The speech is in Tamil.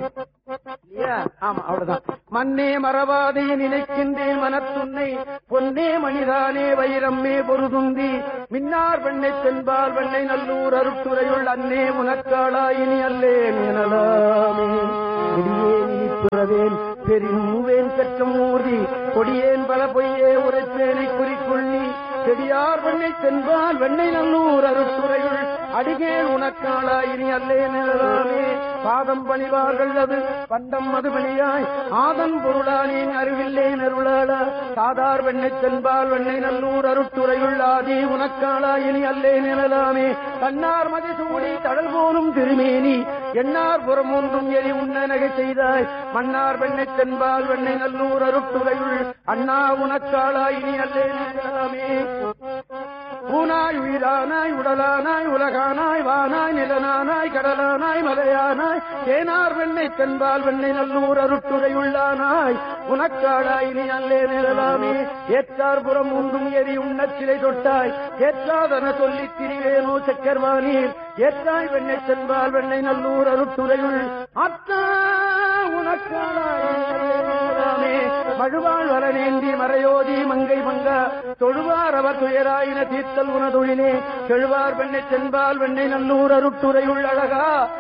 ஆமா, அவ்வளவுதான். மண்ணே மறவாதே நினைக்கின்றேன் மனத்துன்னை, பொன்னே மணிதானே வைரம்மே பொருதுந்தி, மின்னார் வெண்ணை தென்பால் வெண்ணை நல்லூர் அருட்டுரையுள் அன்னே முனக்காளாயினி அல்லேன் எனலாமே. கொடியேன் இனிப்புறவேன் பெருவேன் கற்றம் ஊர்தி, கொடியேன் பல பொய்யே உரைப்பேனை குறிக்கொள்ளி, செடியார் வெண்ணை தென்பால் வெண்ணை நல்லூர் அருட்டுரையுள் அடிகேன் உனக்காளாயினி அல்லேன் எனலாமே. பாதம் பணிவார்கள் அது பண்டம் மதுபணியாய், ஆதன் பொருளானேன் அறிவில்லேன் அருளாளா, சாதார் வெண்ணை தென்பால் வெண்ணை நல்லூர் அருட்டுரையுள் ஆதி உனக்காளா இனி அல்லேன் எனலாமே. தன்னார் மதிசூடி தடல் போலும் திருமேனி, எண்ணார் புறம் ஒன்றும் எரி உண்ண நகை செய்தாய், மன்னார் வெண்ணை தென்பால் வெண்ணை நல்லூர் அருட்டுரையுள் அண்ணா உனக்காளா இனி அல்லேன் எனலாமே. ஊனாய் உயிரானாய் உடலானாய் உலகானாய் வானாய் நிலனானாய் கடலானாய் மலையானாய், தேனார் வெண்ணை தென்பால் வெண்ணை நல்லூர் அருட்டுரையுள்ளானாய் உனக்காடாய் நீ அல்லே நிழலாமே. ஏற்றார் புறம் ஒன்றும் எரி உண்ணச் சிலை தொட்டாய், ஏற்றாதன சொல்லித் திரிவேனோ சக்கர்வானீர், ஏற்றாய் வெண்ணை தென்பால் வெண்ணை நல்லூர் அருட்டுரையுள் அத்தா உனக்காடாய் நிழலாமே. மழுவாள் வரநேந்தி மறையோதி மங்கை மங்கா, தொழுவார் அவர் துயராயின தீர்த்தல் உனதொழிலே, செழுவார் வெண்ணை தென்பால் வெண்ணை நல்லூர் அருட்டுரையுள் அழகா